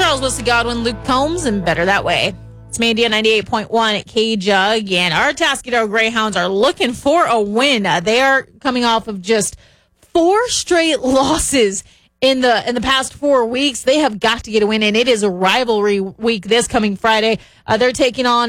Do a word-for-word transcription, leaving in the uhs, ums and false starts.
Charles Wilson Godwin, Luke Combs, and Better That Way. It's Mandy at ninety-eight point one at K-Jug, and our Tascadero Greyhounds are looking for a win. Uh, they are coming off of just four straight losses in the in the past four weeks. They have got to get a win, and it is a rivalry week this coming Friday. Uh, they're taking on